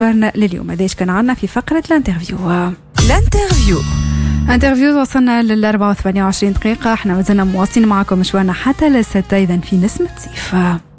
مشوارنا لليوم. هذا كان عنا في فقرة الانترفيو. وصلنا لل 4:28. احنا مازلنا مواصلين معكم مشوارنا حتى للستة إذا في نسمة صيف.